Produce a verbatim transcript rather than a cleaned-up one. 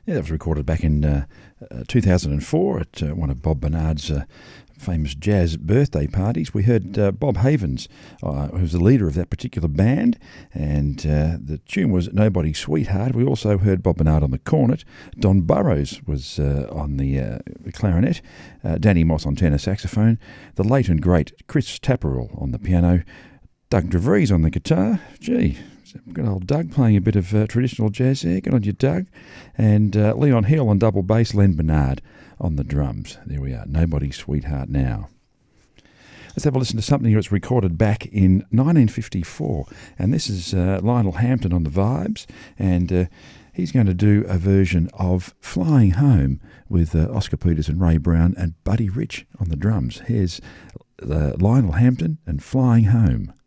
Yeah, that was recorded back in uh, uh, two thousand four at uh, one of Bob Bernard's uh, famous jazz birthday parties. We heard uh, Bob Havens, uh, who was the leader of that particular band, and uh, the tune was Nobody's Sweetheart. We also heard Bob Bernard on the cornet. Don Burrows was uh, on the, uh, the clarinet, uh, Danny Moss on tenor saxophone, the late and great Chris Tapperell on the piano, Doug DeVries on the guitar. Gee, good old Doug playing a bit of uh, traditional jazz there. Good on you, Doug. And uh, Leon Hill on double bass, Len Bernard on the drums. There we are. Nobody's Sweetheart now. Let's have a listen to something that's recorded back in nineteen fifty-four. And this is uh, Lionel Hampton on the vibes. And uh, he's going to do a version of Flying Home with uh, Oscar Peterson, Ray Brown and Buddy Rich on the drums. Here's uh, Lionel Hampton and Flying Home.